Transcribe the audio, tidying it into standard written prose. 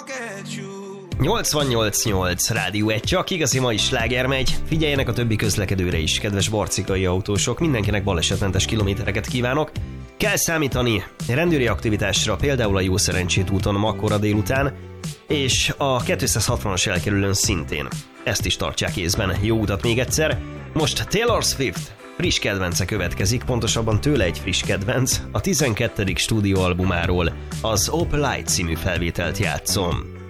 88.8 Rádió 1, csak igazi mai sláger megy. Figyeljenek a többi közlekedőre is, kedves barcikai autósok, mindenkinek balesetmentes kilométereket kívánok. Kell számítani rendőri aktivitásra, például a Jó Szerencsét úton makkora délután, és a 260-as elkerülőn szintén. Ezt is tartsák észben. Jó utat még egyszer. Most Taylor Swift friss kedvence következik, pontosabban tőle egy friss kedvenc, a 12. stúdióalbumáról, az Opal Light című felvételt játszom.